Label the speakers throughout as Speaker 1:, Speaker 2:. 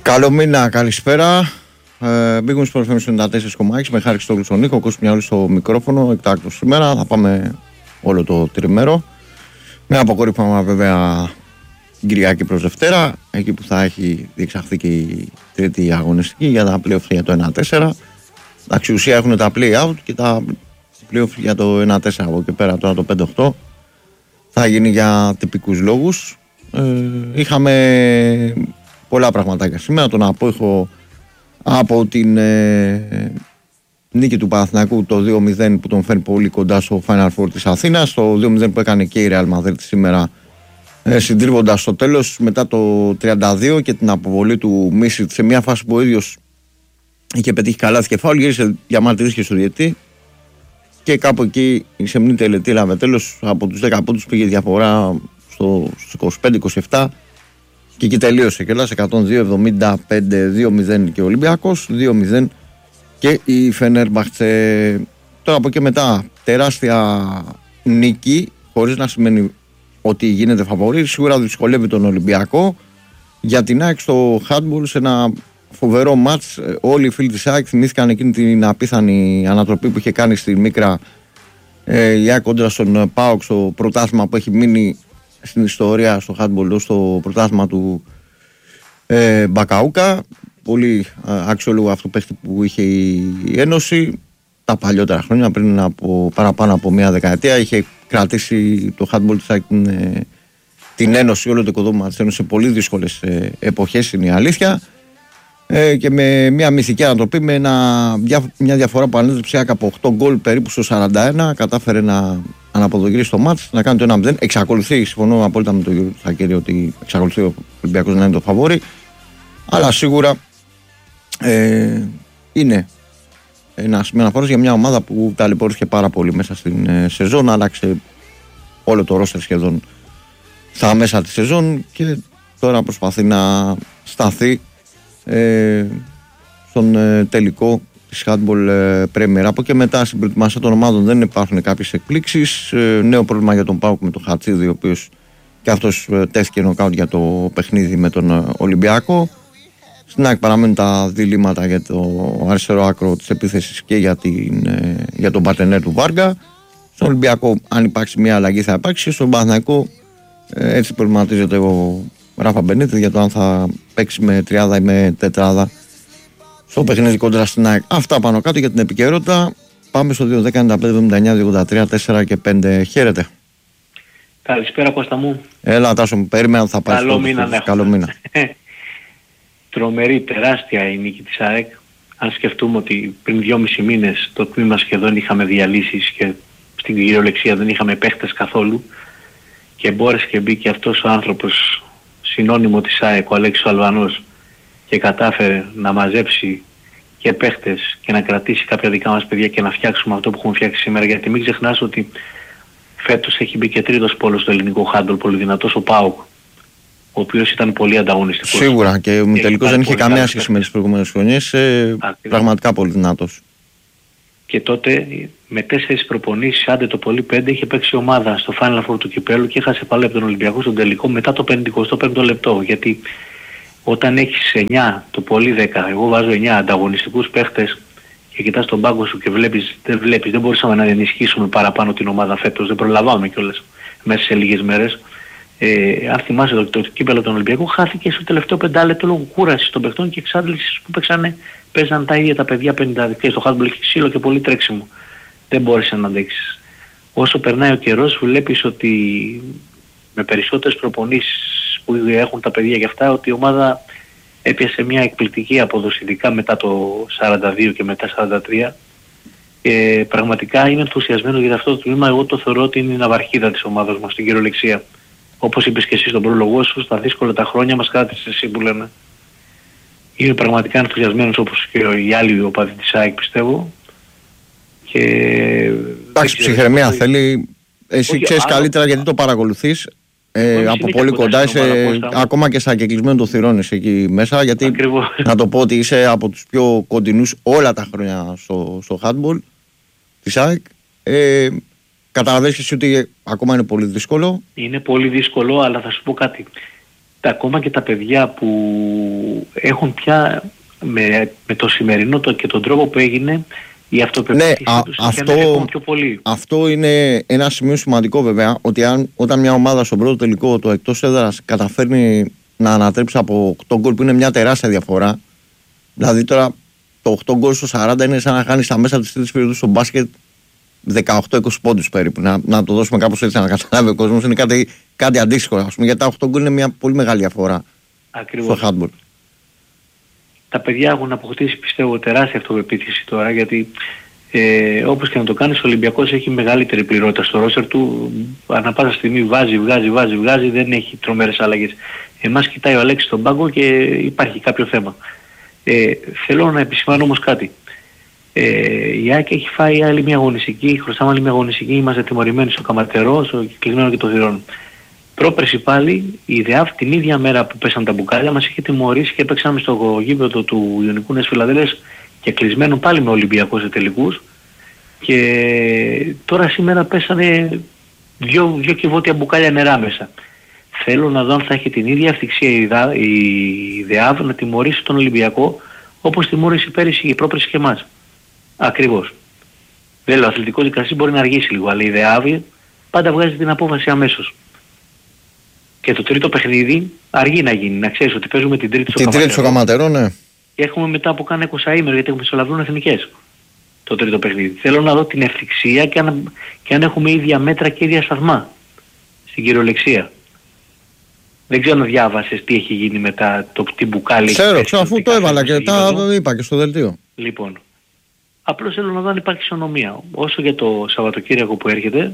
Speaker 1: Καλό μήνα, καλησπέρα. Μπήκαμε στο FM 94,6 με Χάρη στο Νίκο, Κώστας Μιαούλη στο μικρόφωνο. Εκτάκτο σήμερα θα πάμε όλο το τριμέρο. Με αποκορύφωμα βέβαια την Κυριακή προς Δευτέρα, εκεί που θα έχει διεξαχθεί και η τρίτη αγωνιστική για τα play-off για το 1-4. Εντάξει, ουσία έχουν τα play-out και τα play-off για το 1-4. Από εκεί πέρα τώρα το 5-8 θα γίνει για τυπικούς λόγους. Είχαμε πολλά πραγματάκια σήμερα. Τον απόϊχο από την νίκη του Παναθηναϊκού το 2-0 που τον φέρνει πολύ κοντά στο Final Four της Αθήνας, το 2-0 που έκανε και η Real Madrid σήμερα, συντρίβοντας στο τέλος μετά το 32 και την αποβολή του Μίσιτ σε μια φάση που ο ίδιος είχε πετύχει καλά και φάουλ, γύρισε διαμαρτυρήθηκε στο διαιτητή και κάπου εκεί η σεμνή τελετή έλαβε τέλος. Από τους 10 πόντους πήγε διαφορά στους 25-27 και εκεί τελείωσε κιόλας 102-75, 2-0 και ο Ολυμπιακός, 2-0 και η Φενέρμπαχτσε. Τώρα από εκεί μετά τεράστια νίκη, χωρίς να σημαίνει ότι γίνεται φαβορί, σίγουρα δυσκολεύει τον Ολυμπιακό. Για την ΑΕΚ στο handball, σε ένα φοβερό μάτς, όλοι οι φίλοι της ΑΕΚ θυμήθηκαν εκείνη την απίθανη ανατροπή που είχε κάνει στη Μίκρα η ΑΕΚ κόντρα στον ΠΑΟΚ στο πρωτάθλημα που έχει μείνει στην ιστορία στο handball, στο πρωτάθλημα του Μπακαούκα. Πολύ αξιόλογο αυτό παίχτη που είχε η Ένωση τα παλιότερα χρόνια, πριν από παραπάνω από μια δεκαετία. Είχε κρατήσει το handball της την Ένωση, όλο το οικοδόμημα της Ένωσης σε πολύ δύσκολες εποχές, είναι η αλήθεια. Και με μια μυθική ανατροπή, με μια διαφορά που ανέτρεψε από 8 γκολ περίπου στο 41, κατάφερε να αναποδογυρίσει το μάτς, να κάνει το 1-0. Εξακολουθεί, συμφωνώ απόλυτα με τον Γιώργο Θακέρη, ότι εξακολουθεί ο Ολυμπιακός να είναι το φαβόρι, αλλά σίγουρα είναι ένα σημείο αναφοράς για μια ομάδα που ταλαιπωρήθηκε πάρα πολύ μέσα στην σεζόν. Άλλαξε όλο το ρόστερ σχεδόν στα μέσα της σεζόν και τώρα προσπαθεί να σταθεί στον τελικό της Handball Premier. Από και μετά στην προετοιμασία των ομάδων δεν υπάρχουν κάποιες εκπλήξεις. Νέο πρόβλημα για τον ΠΑΟΚ με τον Χατσίδη, ο οποίος και αυτός τέθηκε νοκάουτ για το παιχνίδι με τον Ολυμπιακό. Στην ΑΕΚ παραμένουν τα διλήμματα για το αριστερό άκρο της επίθεσης και για τον παρτενέρ του Βάργα. Στον Ολυμπιακό, αν υπάρξει μια αλλαγή, θα υπάρξει. Στον Παναθηναϊκό έτσι προβληματίζεται ο Ράφα Μπενίτez για το αν θα παίξει με τριάδα ή με τετράδα στο παιχνίδι κόντρα στην ΑΕΚ. Αυτά πάνω κάτω για την επικαιρότητα. Πάμε στο 2-10-95-79-283-4 και 5. Χαίρετε.
Speaker 2: Καλησπέρα Κώστα μου.
Speaker 1: Έλα Τάσο μου, περίμενα θα πάει.
Speaker 2: Καλό μήνα.
Speaker 1: Καλό μήνα.
Speaker 2: Τρομερή, τεράστια η νίκη της ΑΕΚ. Αν σκεφτούμε ότι πριν 2,5 μήνες το τμήμα σχεδόν είχαμε διαλύσεις και στην κυριολεξία δεν είχαμε παίχτες καθόλου, και μπόρεσε και μπήκε αυτός ο άνθρωπος συνώνυμο της ΑΕΚ, ο Αλέξης ο Αλβανός, και κατάφερε να μαζέψει και παίχτες και να κρατήσει κάποια δικά μας παιδιά και να φτιάξουμε αυτό που έχουμε φτιάξει σήμερα. Γιατί μην ξεχνάς ότι φέτος έχει μπει και τρίτος πόλος στο ελληνικό handball, πολύ δυνατός ο ΠΑΟΚ, ο οποίος ήταν πολύ ανταγωνιστικός.
Speaker 1: Σίγουρα, και ο τελικός δεν είχε καμία σχέση με τις προηγούμενες χρονιές. Πραγματικά πολύ δυνατός. Και
Speaker 2: τότε με 4 προπονήσεις, άντε το πολύ 5, είχε παίξει ομάδα στο Final Four του Κυπέλλου και έχασε πάλι από τον Ολυμπιακό στον τελικό μετά το 55ο λεπτό. Γιατί όταν έχεις 9, το πολύ 10, εγώ βάζω 9 ανταγωνιστικούς παίχτες και κοιτάς τον πάγκο σου και δεν μπορούσαμε να ενισχύσουμε παραπάνω την ομάδα φέτος, δεν προλαβάμε κιόλας μέσα σε λίγες μέρες. Αν θυμάσαι το κύπελλο των Ολυμπιακών, χάθηκε στο τελευταίο 5 λεπτό λόγω κούρασης των παιχτών και εξάντλησης που παίζαν τα ίδια τα παιδιά 50 και στο handball έχει ξύλο και πολύ τρέξιμο. Δεν μπόρεσε να αντέξεις. Όσο περνάει ο καιρός βλέπεις ότι με περισσότερες προπονήσεις που έχουν τα παιδιά και αυτά, ότι η ομάδα έπιασε μια εκπληκτική απόδοση, ειδικά μετά το 42 και μετά 43, και πραγματικά είμαι ενθουσιασμένος για αυτό το τμήμα. Εγώ το θεωρώ ότι είναι η ναυαρχίδα της ομάδας μας στην κυριολεξία. Όπως είπες και εσύ στον πρόλογό σου, στα δύσκολα τα χρόνια μας κράτησε εσύ που λέμε. Είμαι πραγματικά ενθουσιασμένος, όπως και οι άλλοι οπαδοί της ΑΕΚ, πιστεύω. Και
Speaker 1: εντάξει, ψυχραιμία θέλει. Εσύ ξέρεις καλύτερα γιατί το παρακολουθείς. Από πολύ κοντά είσαι, ακόμα και στα κεκλεισμένο των θυρών είσαι εκεί μέσα. Γιατί ακριβώς. Να το πω ότι είσαι από τους πιο κοντινούς όλα τα χρόνια στο handball της ΑΕΚ. Καταλαβαίνεις εσύ ότι ακόμα είναι πολύ δύσκολο.
Speaker 2: Είναι πολύ δύσκολο, αλλά θα σου πω κάτι. ακόμα και τα παιδιά που έχουν πια με το σημερινό και τον τρόπο που έγινε η αυτοπεποίθηση τους ακόμα πιο πολύ.
Speaker 1: Αυτό είναι ένα σημείο σημαντικό βέβαια, ότι όταν μια ομάδα στον πρώτο τελικό το εκτός έδρας καταφέρνει να ανατρέψει από 8 γκολ, που είναι μια τεράστια διαφορά, δηλαδή τώρα το 8 γκολ στο 40 είναι σαν να χάνεις στα μέσα της τρίτης περίοδου στο μπάσκετ 18-20 πόντους περίπου. Να το δώσουμε κάπως έτσι να καταλάβει ο κόσμος. Είναι κάτι αντίστοιχο, ας πούμε, γιατί τα 8 γκολ είναι μια πολύ μεγάλη διαφορά.
Speaker 2: Ακριβώς.
Speaker 1: Στο handball.
Speaker 2: Τα παιδιά έχουν αποκτήσει, πιστεύω, τεράστια αυτοπεποίθηση τώρα, γιατί όπως και να το κάνεις, ο Ολυμπιακός έχει μεγαλύτερη πληρότητα στο ρόστερ του. Ανά πάσα στιγμή βγάζει, δεν έχει τρομερές αλλαγές. Εμάς κοιτάει ο Αλέξης στον πάγκο και υπάρχει κάποιο θέμα. Θέλω να επισημάνω όμως κάτι. Η ΑΕΚ έχει φάει άλλη μια αγωνιστική, χρωστάμε άλλη μια αγωνιστική, είμαστε τιμωρημένοι στο Καματερό, στο κλεισμένο και το θυρών. Πρόπερση πάλι, η ΔΕΑΒ την ίδια μέρα που πέσαν τα μπουκάλια μας είχε τιμωρήσει και παίξαμε στο γήπεδο του Ιωνικού Νέας Φιλαδέλφειας και κλεισμένο πάλι με Ολυμπιακό σε τελικούς. Και τώρα σήμερα πέσανε δυο κυβότια μπουκάλια νερά μέσα. Θέλω να δω αν θα έχει την ίδια ευθυξία η ΔΕΑΒ να τιμωρήσει τον Ολυμπιακό όπως τιμώρησε πέρυσι η πρόπερση και εμάς. Ακριβώς. Δεν λέω, ο αθλητικός δικαστής μπορεί να αργήσει λίγο, αλλά η ΔΕΑΒ πάντα βγάζει την απόφαση αμέσως. Και το τρίτο παιχνίδι αργεί να γίνει. Να ξέρεις ότι παίζουμε την τρίτη
Speaker 1: στο Καματερό, ναι.
Speaker 2: Και έχουμε μετά από κάνα 20 ημέρες, γιατί έχουμε μεσολαβούν εθνικές. Το τρίτο παιχνίδι. Θέλω να δω την ευθυξία και αν έχουμε ίδια μέτρα και ίδια σταθμά. Στην κυριολεξία. Δεν ξέρω αν διάβασες τι έχει γίνει μετά τι μπουκάλι.
Speaker 1: Ξέρω, αφού το έβαλα και τα είπα και στο δελτίο.
Speaker 2: Λοιπόν, απλώς θέλω να δω αν υπάρχει ισονομία. Όσο για το Σαββατοκύριακο που έρχεται,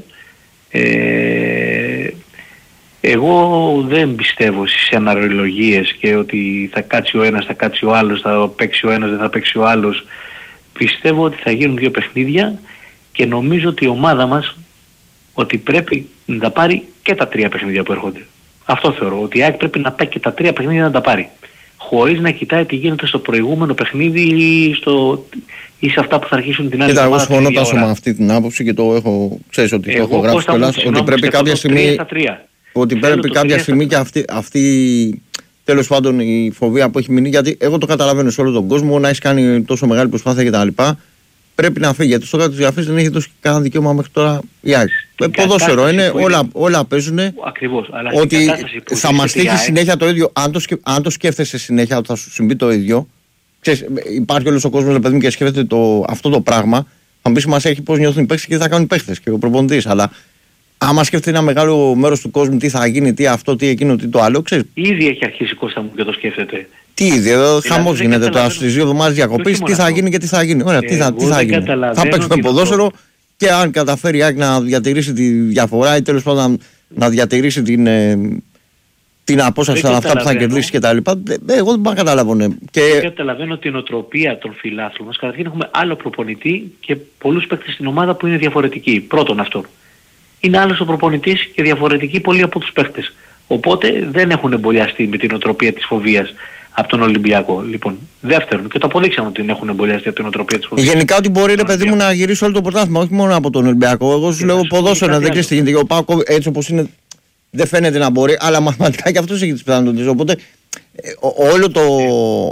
Speaker 2: εγώ δεν πιστεύω στις αναλογίες και ότι θα κάτσει ο ένας, θα κάτσει ο άλλος, θα παίξει ο ένας, δεν θα παίξει ο άλλος. Πιστεύω ότι θα γίνουν δύο παιχνίδια και νομίζω ότι η ομάδα μας ότι πρέπει να τα πάρει και τα τρία παιχνίδια που έρχονται. Αυτό θεωρώ, ότι η ΑΕΚ πρέπει να πάει και τα τρία παιχνίδια να τα πάρει. Χωρίς να κοιτάει τι γίνεται στο προηγούμενο παιχνίδι ή σε αυτά που θα αρχίσουν την άλλη εβδομάδα.
Speaker 1: Κοίτα, εγώ συμφωνώ τόσο με αυτή την άποψη και το έχω, ξέρεις ότι το έχω γράψει κιόλας, ότι πρέπει κάποια στιγμή... Ότι πρέπει κάποια στιγμή και αυτή τέλος πάντων η φοβία που έχει μείνει, γιατί εγώ το καταλαβαίνω σε όλο τον κόσμο, να έχει κάνει τόσο μεγάλη προσπάθεια κτλ. Πρέπει να φύγει, γιατί στο κάτω της γραφής δεν έχει δώσει κανένα δικαίωμα μέχρι τώρα η ΑΕΚ. Ποδόσφαιρο είναι, όλα παίζουν.
Speaker 2: Ακριβώς.
Speaker 1: Ότι θα μας τύχει συνέχεια το ίδιο, αν το σκέφτεσαι συνέχεια ότι θα σου συμβεί το ίδιο. Ξέρεις, υπάρχει όλος ο κόσμος, παιδί μου, και σκέφτεται αυτό το πράγμα. Θα μου πεις, μας έχει πώς νιώθουν οι παίκτες και τι θα κάνουν οι παίκτες και ο προπονητής. Αλλά άμα σκέφτεται ένα μεγάλο μέρος του κόσμου τι θα γίνει, τι αυτό, τι εκείνο, τι το άλλο, ξέρεις.
Speaker 2: Ήδη έχει αρχίσει, Κώστα μου, και το σκέφτεται.
Speaker 1: Τι ήδη, εδώ χαμός γίνεται τώρα στις 2 εβδομάδες διακοπής, τι θα γίνει και τι θα γίνει. Ωραία, τι θα γίνει. Θα παίξουμε ποδόσφαιρο και αν καταφέρει η ΑΕΚ να διατηρήσει τη διαφορά ή τέλος πάντων να διατηρήσει την απόσταση στα αυτά που θα κερδίσει κτλ. Εγώ δεν μπορώ να καταλάβω. Ναι.
Speaker 2: Και καταλαβαίνω την οτροπία των φιλάθλων μας. Καταρχήν έχουμε άλλο προπονητή και πολλούς παίκτες στην ομάδα που είναι διαφορετικοί. Πρώτον αυτό. Είναι άλλος ο προπονητής και διαφορετικοί πολλοί από τους παίκτες. Οπότε δεν έχουν εμπολιαστεί με την οτροπία της φοβίας από τον Ολυμπιακό. Λοιπόν, δεύτερον, και το αποδείξαμε ότι δεν έχουν εμπολιαστεί από την οτροπία της φοβίας.
Speaker 1: Γενικά ότι μπορεί, ρε παιδί μου, να γυρίσει όλο το πρωτάθλημα, όχι μόνο από τον Ολυμπιακό. Εγώ σου λέω ποδόσφαιρο, δεν ξέρει τι γίνεται. Ο Πάκο έτσι όπως είναι δεν φαίνεται να μπορεί, αλλά μαθηματικά και αυτός έχει τις πιθανότητες. Οπότε όλο